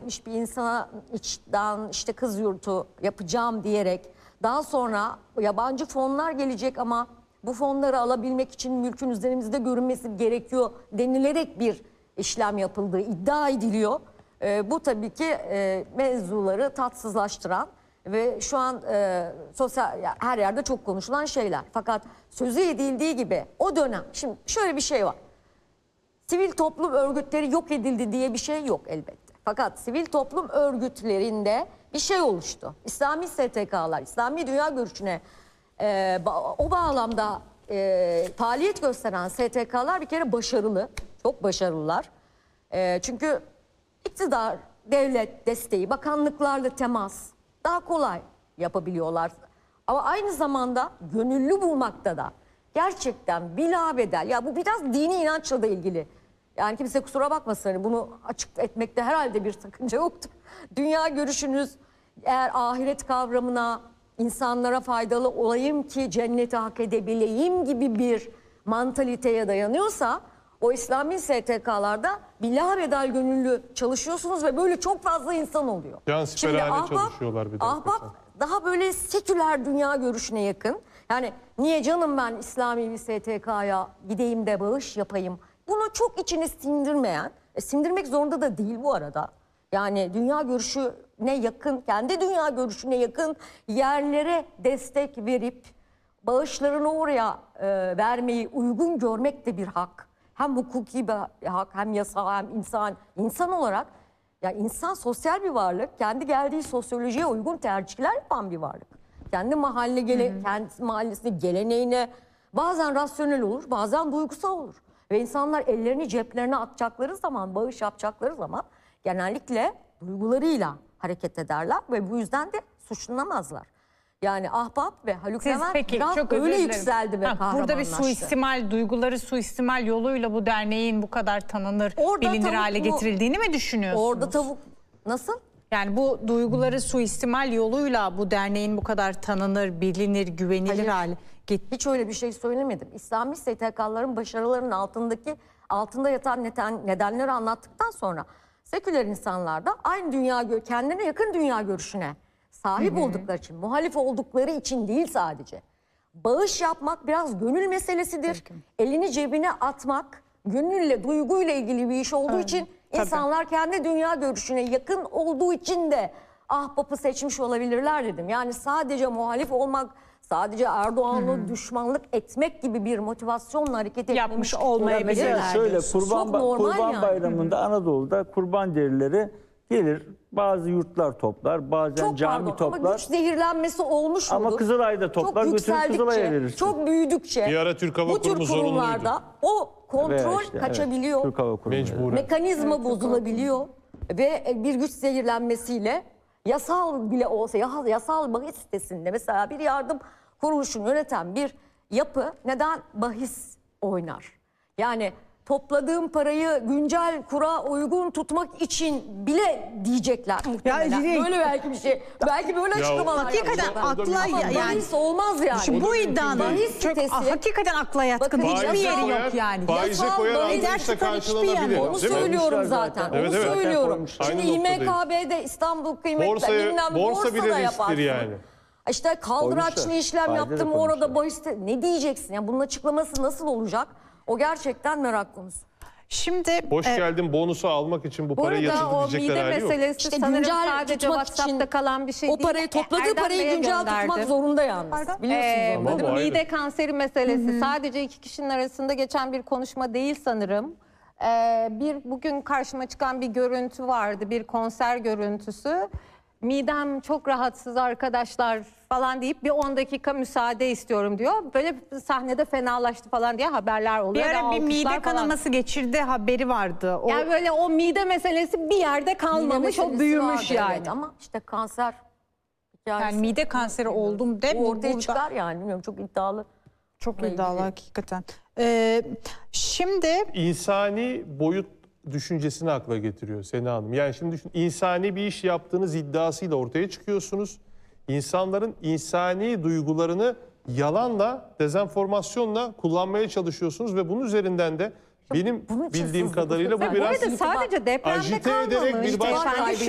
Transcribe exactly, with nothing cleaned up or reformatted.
etmiş bir insana içten işte kız yurtu yapacağım diyerek daha sonra yabancı fonlar gelecek ama bu fonları alabilmek için mülkün üzerimizde görünmesi gerekiyor denilerek bir işlem yapıldığı iddia ediliyor. E, bu tabii ki e, mevzuları tatsızlaştıran ve şu an e, sosyal ya her yerde çok konuşulan şeyler. Fakat sözü edildiği gibi o dönem, şimdi şöyle bir şey var. Sivil toplum örgütleri yok edildi diye bir şey yok elbette. Fakat sivil toplum örgütlerinde bir şey oluştu. İslami S T K'lar, İslami dünya görüşüne e, o bağlamda e, faaliyet gösteren S T K'lar bir kere başarılı, çok başarılılar. E, çünkü iktidar, devlet desteği, bakanlıklarla temas daha kolay yapabiliyorlar. Ama aynı zamanda gönüllü bulmakta da gerçekten bilabedel, ya bu biraz dini inançla da ilgili. Yani kimse kusura bakmasın, hani bunu açık etmekte herhalde bir sakınca yoktur. Dünya görüşünüz eğer ahiret kavramına, insanlara faydalı olayım ki cenneti hak edebileyim gibi bir mantaliteye dayanıyorsa, o İslami S T K'larda bilabedel gönüllü çalışıyorsunuz ve böyle çok fazla insan oluyor. Cansiperhane çalışıyorlar bir de. Ahbap daha böyle seküler dünya görüşüne yakın. Yani niye canım ben İslami bir S T K'ya gideyim de bağış yapayım? Bunu çok içine sindirmeyen, e, sindirmek zorunda da değil bu arada. Yani dünya görüşüne yakın, kendi dünya görüşüne yakın yerlere destek verip bağışlarını oraya e, vermeyi uygun görmek de bir hak. Hem hukuki bir hak, hem yasal, hem insan. İnsan olarak, ya insan sosyal bir varlık, kendi geldiği sosyolojiye uygun tercihler yapan bir varlık. Kendi mahalle gele, hı hı. kendi mahallesine, geleneğine bazen rasyonel olur, bazen duygusal olur. Ve insanlar ellerini ceplerine atacakları zaman, bağış yapacakları zaman genellikle duygularıyla hareket ederler ve bu yüzden de suçlanamazlar. Yani Ahbap ve Haluk Siz Levent peki, biraz çok öyle özür yükseldi ve ha, kahramanlaştı. Burada bir suistimal, duyguları suistimal yoluyla bu derneğin bu kadar tanınır, Orada bilinir hale bu, getirildiğini mi düşünüyorsunuz? Orada tavuk nasıl? Yani bu duyguları suistimal yoluyla bu derneğin bu kadar tanınır, bilinir, güvenilir Hayır. hale get- Hiç öyle bir şey söylemedim. İslami S T K'ların başarılarının altındaki altında yatan neden, nedenleri anlattıktan sonra seküler insanlar da aynı dünya, kendine yakın dünya görüşüne sahip hı hı. oldukları için, muhalif oldukları için değil sadece. Bağış yapmak biraz gönül meselesidir. Peki. Elini cebine atmak gönülle, duyguyla ilgili bir iş olduğu evet. için tabii. insanlar kendi dünya görüşüne yakın olduğu için de Ahbap'ı seçmiş olabilirler dedim. Yani sadece muhalif olmak, sadece Erdoğan'la hmm. düşmanlık etmek gibi bir motivasyonla hareket etmemiş olmayabilirler. Şöyle kurban, ba kurban yani. bayramında hmm. Anadolu'da kurban derileri gelir, bazı yurtlar toplar, bazen çok cami pardon, toplar. Ama güç zehirlenmesi olmuş ama mudur? Kızılay'da toplar, götürüp Kızılay'a verirsin. Çok büyüdükçe bir ara Türk Hava bu tür Kurumu kurumlarda o kontrol işte, kaçabiliyor. Evet, Türk Hava Kurumu. Mekanizma evet, bozulabiliyor ve bir güç zehirlenmesiyle yasal bile olsa, yasal bahis sitesinde mesela bir yardım kuruluşunu yöneten bir yapı neden bahis oynar? Yani topladığım parayı güncel kura uygun tutmak için bile diyecekler muhtemelen. Ya, böyle belki bir şey, belki böyle açıklamalar. Hakikaten akla yani. Bahis olmaz yani. Şimdi bu iddianın çok, sitesi, hakikaten akla yatkın hiçbir yeri yok yani. Faize koyarak işte karşılanabilir. Onu söylüyorum zaten. Evet, onu evet. söylüyorum. Şimdi Aynı İ M K B'de İstanbul kıymetli Borsaya, borsa bile risktir yaparsın. yani. İşte kaldıraçlı işlem Fayda yaptım orada bahis. Ne diyeceksin ya? Bunun açıklaması nasıl olacak? O gerçekten merak konusu. Şimdi hoş e, geldin bonusu almak için bu parayı yatırdı diyecekler hali yok. O mide meselesi işte sanırım sadece sadece WhatsApp'ta kalan bir şey o değil. parayı topladığı Erdem parayı Bey'e güncel gönderdi. tutmak zorunda yalnız. Pardon? Biliyorsunuz Ee, onu. bu Ama mide ayrı. kanseri meselesi Hı-hı. sadece iki kişinin arasında geçen bir konuşma değil sanırım. Ee, bir bugün karşıma çıkan bir görüntü vardı, bir konser görüntüsü. Midem çok rahatsız arkadaşlar falan deyip bir on dakika müsaade istiyorum diyor. Böyle sahnede fenalaştı falan diye haberler oluyor. Bir ara bir mide falan. kanaması geçirdi haberi vardı. O... Yani böyle o mide meselesi bir yerde kalmamış, o büyümüş vardı, yani. Evet. Ama işte kanser hikayesi. Yani mide kanseri oldum de o ortaya burada... çıkar yani, bilmiyorum, çok iddialı. Çok iddialı hakikaten. Ee, şimdi insani boyut düşüncesini akla getiriyor Sena Hanım. Yani şimdi düşün, insani bir iş yaptığınız iddiasıyla ortaya çıkıyorsunuz. İnsanların insani duygularını yalanla, dezenformasyonla kullanmaya çalışıyorsunuz ve bunun üzerinden de benim bildiğim kadarıyla bu biraz Bu arada sadece depremde agite ederek kalmamış. bir başka Efendim,